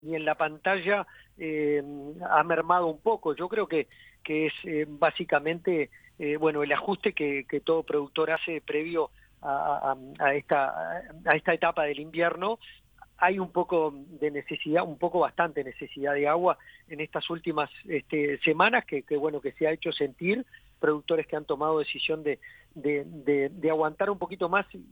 ni en la pantalla ha mermado un poco. Yo creo que es básicamente bueno, el ajuste que todo productor hace previo a esta etapa del invierno. Hay un poco de necesidad, bastante necesidad de agua en estas últimas semanas que bueno, que se ha hecho sentir, productores que han tomado decisión de aguantar un poquito más